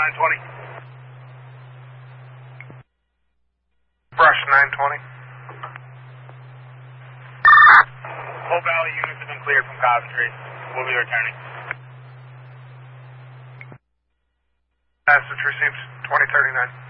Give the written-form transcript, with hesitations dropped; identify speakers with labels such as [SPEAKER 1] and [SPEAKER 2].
[SPEAKER 1] 920.
[SPEAKER 2] Brush 920.
[SPEAKER 1] Whole Valley units have been cleared from Coventry. We'll be returning.
[SPEAKER 2] Passage received 2039.